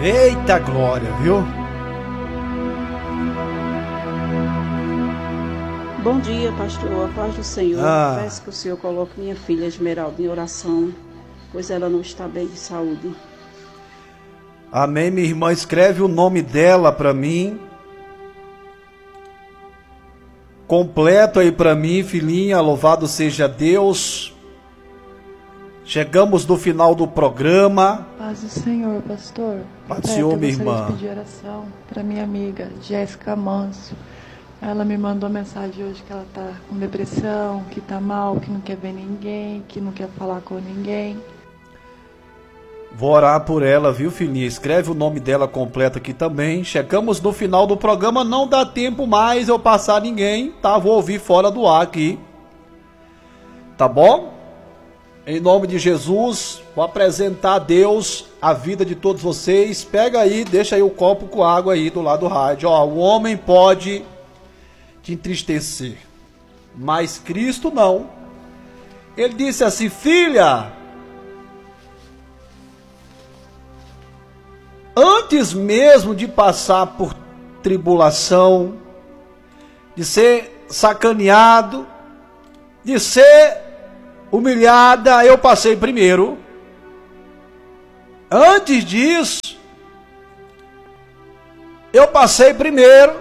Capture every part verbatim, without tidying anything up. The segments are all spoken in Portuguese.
Eita glória, viu? Bom dia, pastor. A paz do Senhor. Ah. Peço que o Senhor coloque minha filha Esmeralda em oração, pois ela não está bem de saúde. Amém, minha irmã. Escreve o nome dela para mim. Completo aí para mim, filhinha. Louvado seja Deus. Chegamos no final do programa. Paz do Senhor, pastor. Paz do Senhor, minha irmã. Eu gostaria de pedir oração para minha amiga Jéssica Manso. Ela me mandou mensagem hoje que ela está com depressão, que está mal, que não quer ver ninguém, que não quer falar com ninguém. Vou orar por ela, viu, filhinha? Escreve o nome dela completo aqui também. Chegamos no final do programa, não dá tempo mais eu passar ninguém, tá? Vou ouvir fora do ar aqui. Tá bom? Em nome de Jesus, vou apresentar a Deus a vida de todos vocês. Pega aí, deixa aí o copo com água aí do lado do rádio. Ó, o homem pode te entristecer, mas Cristo não. Ele disse assim: filha, antes mesmo de passar por tribulação, de ser sacaneado, de ser humilhada, eu passei primeiro. Antes disso, eu passei primeiro.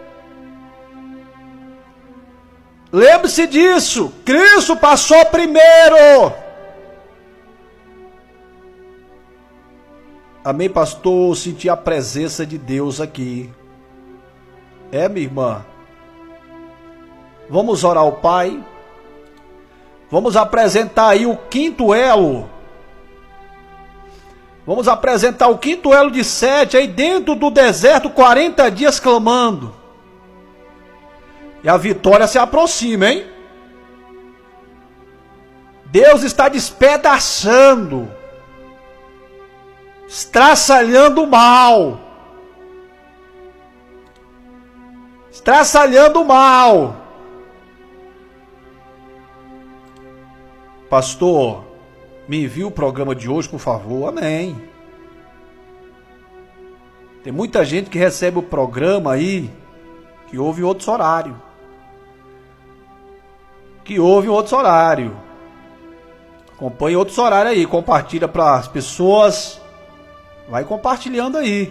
Lembre-se disso, Cristo passou primeiro. Amém, pastor? Senti a presença de Deus aqui. É, minha irmã? Vamos orar ao Pai. Vamos apresentar aí o quinto elo. Vamos apresentar o quinto elo de sete aí dentro do deserto, quarenta dias clamando. E a vitória se aproxima, hein? Deus está despedaçando, estraçalhando o mal. Estraçalhando o mal. Pastor, me envie o programa de hoje, por favor. Amém. Tem muita gente que recebe o programa aí, que ouve em outros horários. Que ouve em outros horários. Acompanhe outros horários aí. Compartilha para as pessoas. Vai compartilhando aí.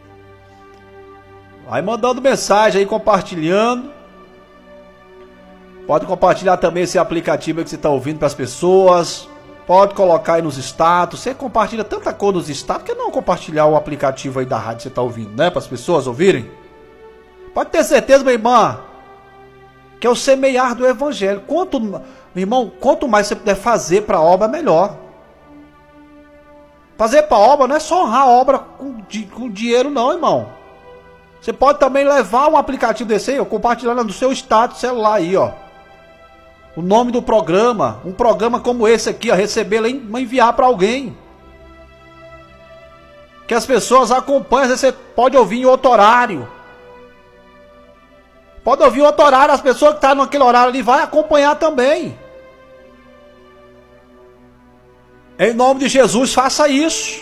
Vai mandando mensagem aí, compartilhando. Pode compartilhar também esse aplicativo aí que você está ouvindo para as pessoas. Pode colocar aí nos status. Você compartilha tanta coisa nos status, por que não compartilhar o aplicativo aí da rádio que você está ouvindo, né? Para as pessoas ouvirem. Pode ter certeza, minha irmã, que é o semear do evangelho. Quanto, meu irmão, quanto mais você puder fazer para a obra, melhor. Fazer para a obra não é só honrar a obra com, com dinheiro não, irmão. Você pode também levar um aplicativo desse aí, ó, compartilhando no seu status celular aí, ó. O nome do programa, um programa como esse aqui, ó, recebê-lo e enviar para alguém. Que as pessoas acompanhem, às vezes você pode ouvir em outro horário. Pode ouvir em outro horário, as pessoas que estão naquele horário ali vai acompanhar também. Em nome de Jesus, faça isso.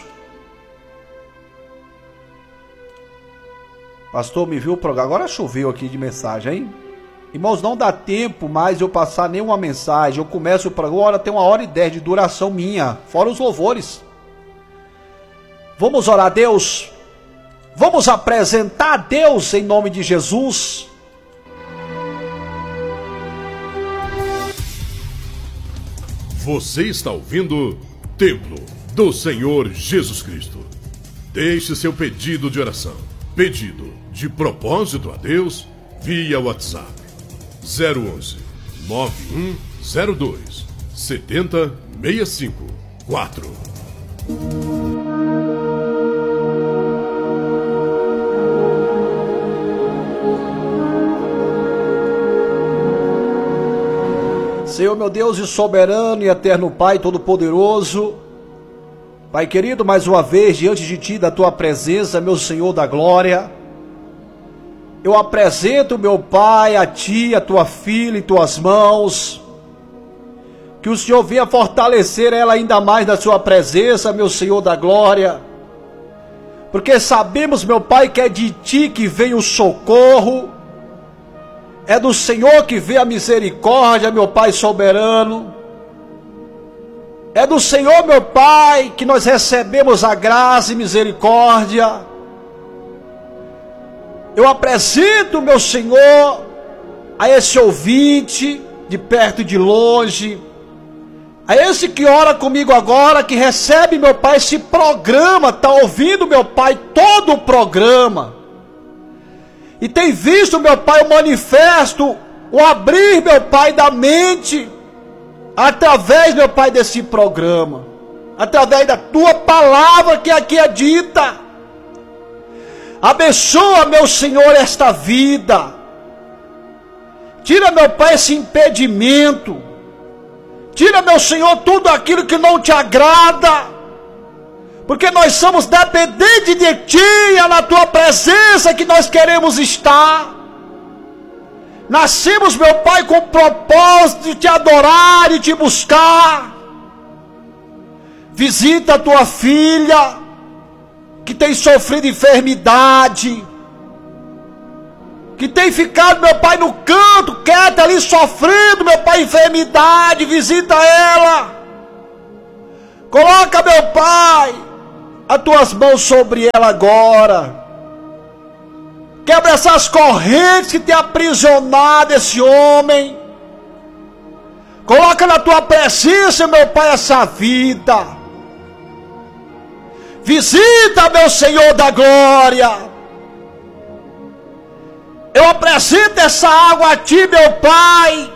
Pastor, me viu o programa? Agora choveu aqui de mensagem, hein? Irmãos, não dá tempo mais eu passar nenhuma mensagem. Eu começo o programa, agora tem uma hora e dez de duração minha, fora os louvores. Vamos orar a Deus. Vamos apresentar a Deus em nome de Jesus. Você está ouvindo Templo do Senhor Jesus Cristo. Deixe seu pedido de oração, pedido de propósito a Deus via WhatsApp zero onze, nove um zero dois, sete zero seis cinco quatro. Senhor, meu Deus e soberano e eterno Pai Todo-Poderoso, Pai querido, mais uma vez diante de Ti, da Tua presença, meu Senhor da glória, eu apresento, meu Pai, a Ti, a Tua filha em Tuas mãos, que o Senhor venha fortalecer ela ainda mais na Sua presença, meu Senhor da glória, porque sabemos, meu Pai, que é de Ti que vem o socorro, é do Senhor que vem a misericórdia, meu Pai soberano, é do Senhor, meu Pai, que nós recebemos a graça e misericórdia. Eu apresento, meu Senhor, a esse ouvinte, de perto e de longe, a esse que ora comigo agora, que recebe, meu Pai, esse programa, está ouvindo, meu Pai, todo o programa, e tem visto, meu Pai, o manifesto, o abrir, meu Pai, da mente, através, meu Pai, desse programa, através da Tua palavra que aqui é dita. Abençoa, meu Senhor, esta vida. Tira, meu Pai, esse impedimento. Tira, meu Senhor, tudo aquilo que não te agrada. Porque nós somos dependentes de Ti, é na Tua presença que nós queremos estar. Nascemos, meu Pai, com o propósito de Te adorar e Te buscar. Visita a Tua filha, que tem sofrido enfermidade, que tem ficado, meu Pai, no canto, quieta ali, sofrendo, meu Pai, enfermidade. Visita ela. Coloca, meu Pai, as Tuas mãos sobre ela agora. Quebra essas correntes que tem aprisionado esse homem. Coloca na Tua presença, meu Pai, essa vida. Visita, meu Senhor da glória. Eu apresento essa água a Ti, meu Pai.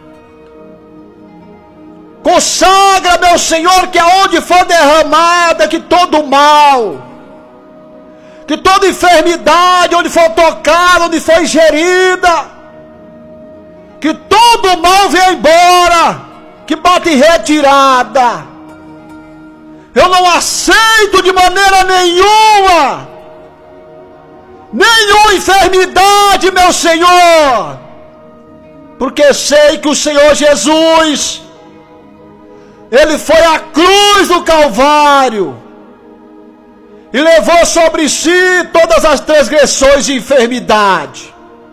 Consagra, meu Senhor, que aonde for derramada, que todo mal, que toda enfermidade, onde for tocada, onde for ingerida, que todo mal venha embora, que bate em retirada. Eu não aceito de maneira nenhuma, nenhuma enfermidade, meu Senhor, porque sei que o Senhor Jesus, Ele foi à cruz do Calvário, e levou sobre si todas as transgressões e enfermidade.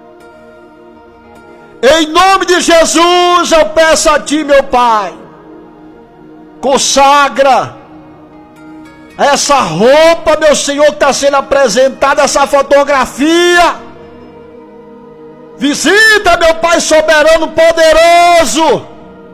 Em nome de Jesus eu peço a Ti, meu Pai, consagra essa roupa, meu Senhor, que está sendo apresentada, essa fotografia. Visita, meu Pai soberano, poderoso.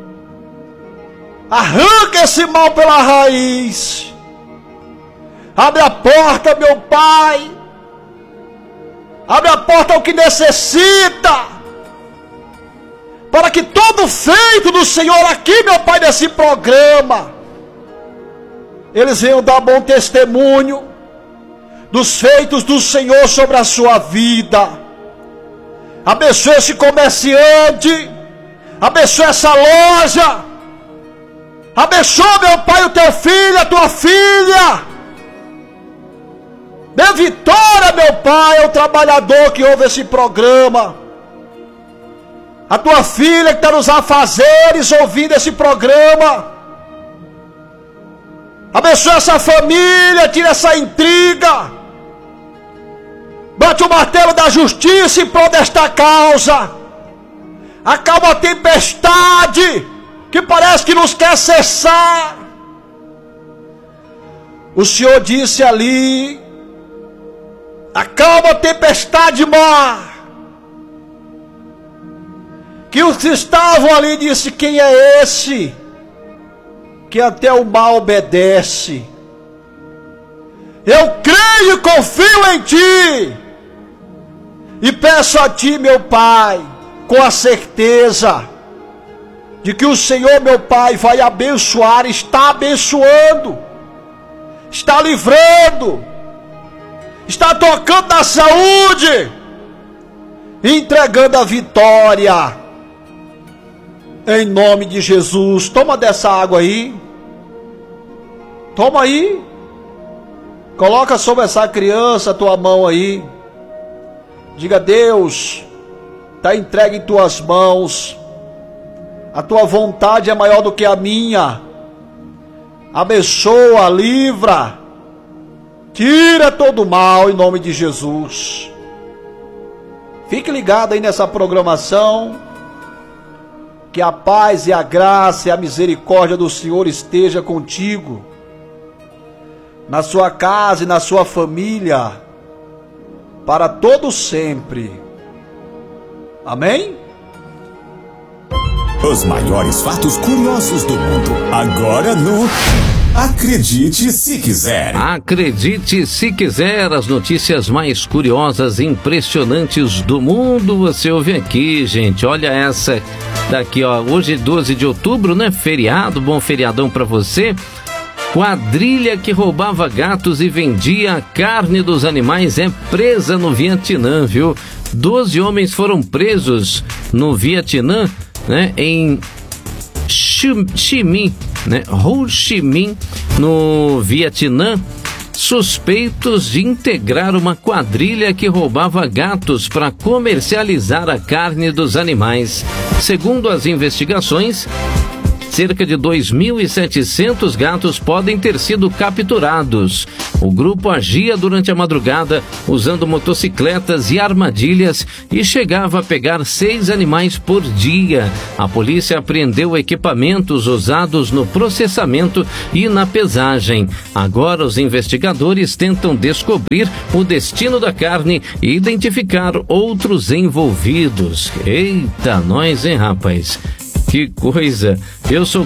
Arranca esse mal pela raiz. Abre a porta, meu Pai. Abre a porta ao que necessita, para que todo feito do Senhor aqui, meu Pai, nesse programa, eles venham dar bom testemunho dos feitos do Senhor sobre a sua vida. Abençoe esse comerciante, abençoe essa loja, abençoe, meu Pai, o Teu filho, a Tua filha. Dê vitória, meu Pai, ao trabalhador que ouve esse programa, a Tua filha que está nos afazeres ouvindo esse programa. Abençoa essa família, tira essa intriga. Bate o martelo da justiça em prol desta causa. Acalma a tempestade que parece que nos quer cessar. O Senhor disse ali: acalma a tempestade, mar. Que os que estavam ali disse: quem é esse que até o mal obedece? Eu creio e confio em Ti, e peço a Ti, meu Pai, com a certeza de que o Senhor, meu Pai, vai abençoar, está abençoando, está livrando, está tocando na saúde, entregando a vitória. Em nome de Jesus. Toma dessa água aí. Toma aí. Coloca sobre essa criança a tua mão aí. Diga: Deus, está entregue em Tuas mãos. A Tua vontade é maior do que a minha. Abençoa, livra. Tira todo o mal em nome de Jesus. Fique ligado aí nessa programação. Que a paz e a graça e a misericórdia do Senhor esteja contigo, na sua casa e na sua família, para todo sempre. Amém? Os maiores fatos curiosos do mundo, agora no Acredite Se Quiser. Acredite Se Quiser, as notícias mais curiosas e impressionantes do mundo, você ouve aqui, gente. Olha essa daqui, ó, hoje doze de outubro, né, feriado, bom feriadão pra você. Quadrilha que roubava gatos e vendia a carne dos animais é presa no Vietnã, viu? doze homens foram presos no Vietnã, né, em Chi, Chi Minh, né, Ho Chi Minh, no Vietnã, suspeitos de integrar uma quadrilha que roubava gatos para comercializar a carne dos animais. Segundo as investigações, cerca de dois mil e setecentos gatos podem ter sido capturados. O grupo agia durante a madrugada usando motocicletas e armadilhas e chegava a pegar seis animais por dia. A polícia apreendeu equipamentos usados no processamento e na pesagem. Agora os investigadores tentam descobrir o destino da carne e identificar outros envolvidos. Eita, nós, hein, rapaz? Que coisa! Eu sou